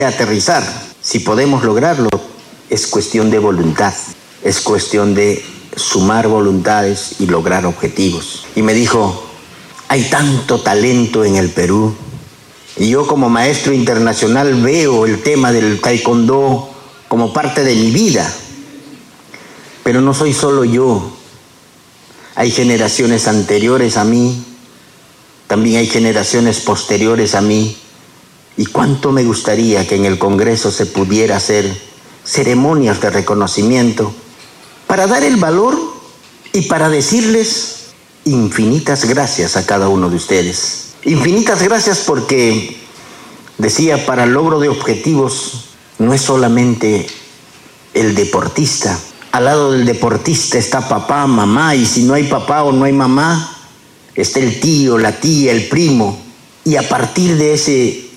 aterrizar. Si podemos lograrlo, es cuestión de voluntad, es cuestión de sumar voluntades y lograr objetivos. Y me dijo, hay tanto talento en el Perú. Y yo como maestro internacional veo el tema del taekwondo como parte de mi vida. Pero no soy solo yo. Hay generaciones anteriores a mí, también hay generaciones posteriores a mí. Y cuánto me gustaría que en el Congreso se pudiera hacer ceremonias de reconocimiento para dar el valor y para decirles infinitas gracias a cada uno de ustedes. Infinitas gracias porque, decía, para el logro de objetivos no es solamente el deportista. Al lado del deportista está papá, mamá, y si no hay papá o no hay mamá, está el tío, la tía, el primo. Y a partir de ese